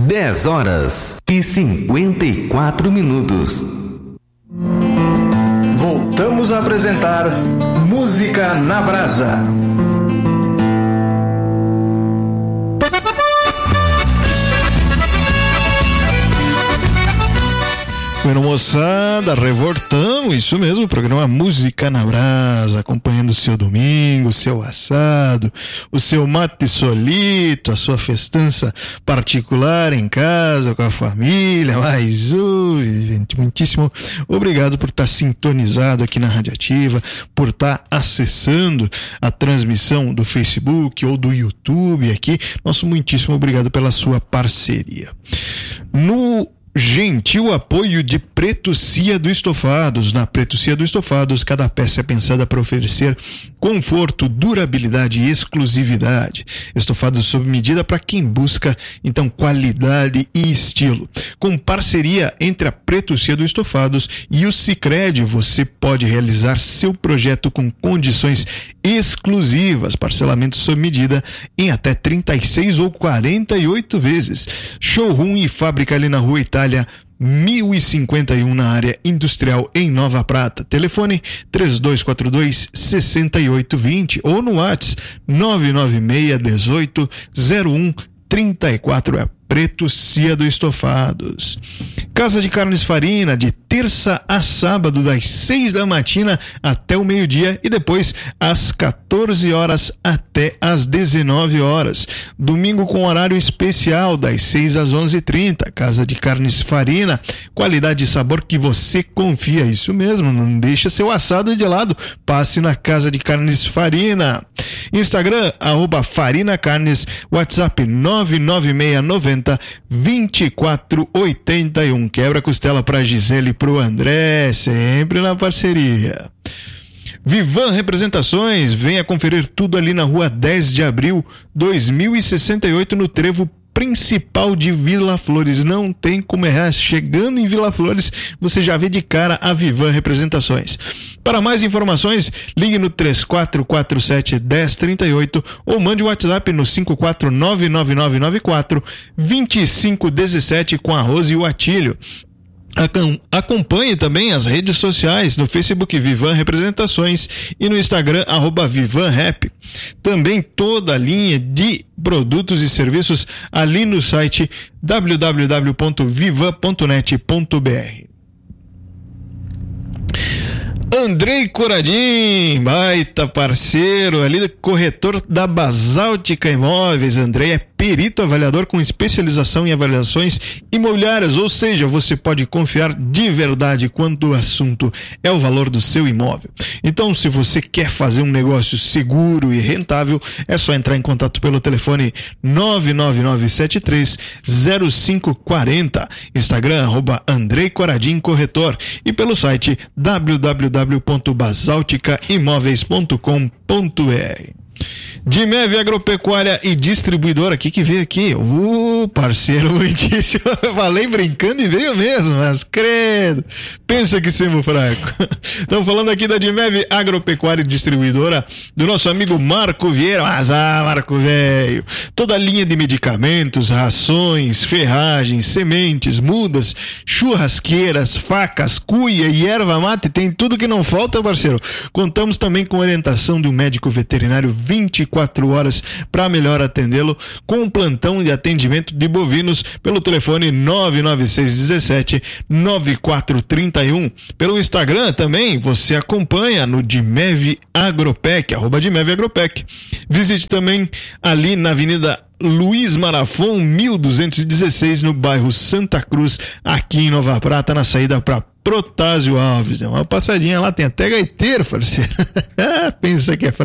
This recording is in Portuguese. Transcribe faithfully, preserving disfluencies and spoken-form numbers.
dez horas e cinquenta e quatro minutos. Voltamos a apresentar Música na Brasa. Bueno, moçada, revoltamos, isso mesmo, o programa Música na Brasa, acompanhando o seu domingo, o seu assado, o seu mate solito, a sua festança particular em casa, com a família, mas uh, muitíssimo obrigado por estar sintonizado aqui na Rádio Ativa, por estar acessando a transmissão do Facebook ou do YouTube aqui, nosso muitíssimo obrigado pela sua parceria. No gentil apoio de Preto Cia do Estofados. Na Preto Cia do Estofados, cada peça é pensada para oferecer conforto, durabilidade e exclusividade. Estofados sob medida para quem busca, então, qualidade e estilo. Com parceria entre a Preto Cia do Estofados e o Sicredi, você pode realizar seu projeto com condições exclusivas, parcelamento sob medida em até trinta e seis ou quarenta e oito vezes. Showroom e fábrica ali na Rua Itália mil e cinquenta e um, na área industrial em Nova Prata. Telefone três dois quatro dois, seis oito dois zero ou no WhatsApp nove nove seis um oito zero um três quatro. É Preto Cia do Estofados. Casa de Carnes Farina, de terça a sábado, das seis da matina até o meio-dia e depois às quatorze horas até às dezenove horas. Domingo com horário especial, das seis às onze e trinta. Casa de Carnes Farina, qualidade e sabor que você confia. Isso mesmo, não deixa seu assado de lado. Passe na Casa de Carnes Farina. Instagram, arroba Farina Carnes, WhatsApp nove nove seis nove zero vinte e quatro oitenta e um. Quebra costela pra Gisele e pro André, sempre na parceria. Vivan Representações, venha conferir tudo ali na rua dez de abril, dois mil e sessenta e oito, no trevo principal de Vila Flores. Não tem como errar. Chegando em Vila Flores, você já vê de cara a Vivan Representações. Para mais informações, ligue no três quatro quatro sete, um zero três oito ou mande o WhatsApp no cinco quatro nove nove nove nove quatro dois cinco um sete com a Rose e o Atílio. Acompanhe também as redes sociais, no Facebook Vivan Representações e no Instagram arroba Vivan Rap. Também toda a linha de produtos e serviços ali no site w w w ponto vivan ponto net ponto b r. Andrei Coradim, baita parceiro ali, corretor da Basáltica Imóveis. Andrei é perito avaliador com especialização em avaliações imobiliárias, ou seja, você pode confiar de verdade quando o assunto é o valor do seu imóvel. Então, se você quer fazer um negócio seguro e rentável, é só entrar em contato pelo telefone nove nove nove sete três zero cinco quatro zero, Instagram arroba Andrei Coradim Corretor e pelo site w w w ponto basaltica imóveis ponto com ponto b r. Dimev Agropecuária e Distribuidora, aqui que veio aqui, o uh, parceiro muitíssimo, falei brincando e veio mesmo, mas credo, pensa que semo fraco. Estamos falando aqui da Dimev Agropecuária e Distribuidora, do nosso amigo Marco Vieira. Mas ah, Marco velho, toda a linha de medicamentos, rações, ferragens, sementes, mudas, churrasqueiras, facas, cuia e erva mate, tem tudo que não falta, parceiro. Contamos também com orientação de um médico veterinário vinte e quatro horas para melhor atendê-lo, com um plantão de atendimento de bovinos pelo telefone nove nove seis um sete nove quatro três um. Pelo Instagram também você acompanha no Dimev Agropec, arroba Dimev Agropec. Visite também ali na Avenida Luiz Marafon, mil duzentos e dezesseis, no bairro Santa Cruz, aqui em Nova Prata, na saída para Protásio Alves. Dá uma passadinha lá, tem até gaiteiro, parceiro. Pensa que é